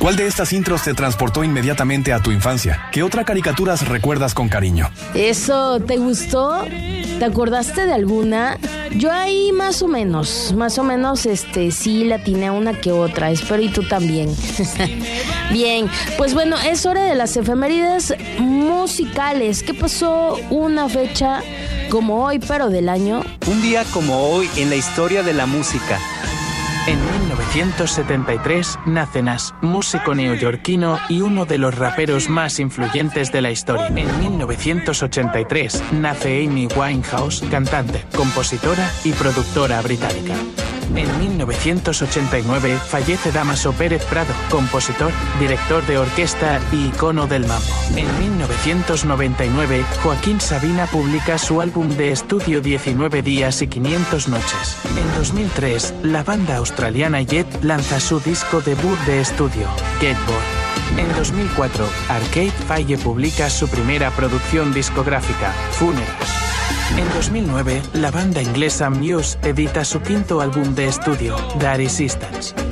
¿Cuál de estas intros te transportó inmediatamente a tu infancia? ¿Qué otra caricaturas recuerdas con cariño? ¿Eso te gustó? ¿Te acordaste de alguna? Yo ahí más o menos, sí le atiné a una que otra. Espero y tú también. Bien, pues bueno, es hora de las efemérides musicales. ¿Qué pasó una fecha como hoy, pero del año? Un día como hoy en la historia de la música. En 1973 nace Nas, músico neoyorquino y uno de los raperos más influyentes de la historia. En 1983 nace Amy Winehouse, cantante, compositora y productora británica. En 1989 fallece Dámaso Pérez Prado, compositor, director de orquesta y icono del mambo. En 1999 Joaquín Sabina publica su álbum de estudio 19 días y 500 noches. En 2003 la banda australiana Jet lanza su disco debut de estudio, Get Bored. En 2004 Arcade Fire publica su primera producción discográfica, Funerals. En 2009, la banda inglesa Muse edita su quinto álbum de estudio, The Resistance.